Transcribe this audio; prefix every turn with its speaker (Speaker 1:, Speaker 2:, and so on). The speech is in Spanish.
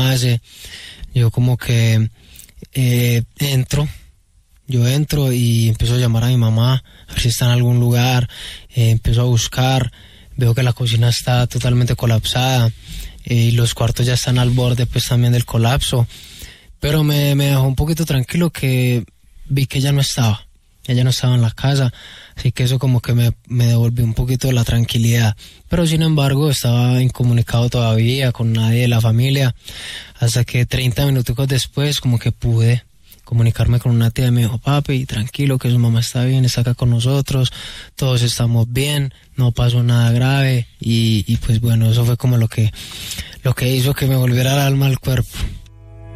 Speaker 1: hace. Yo como que yo entro y empiezo a llamar a mi mamá, a ver si está en algún lugar, empiezo a buscar, veo que la cocina está totalmente colapsada y los cuartos ya están al borde pues también del colapso, pero me dejó un poquito tranquilo que vi que ella no estaba en la casa, así que eso como que me devolvió un poquito la tranquilidad, pero sin embargo estaba incomunicado todavía con nadie de la familia, hasta que 30 minutos después como que pude comunicarme con una tía y me dijo: papi, tranquilo que su mamá está bien, está acá con nosotros, todos estamos bien, no pasó nada grave, y pues bueno, eso fue como lo que hizo que me volviera el alma al cuerpo.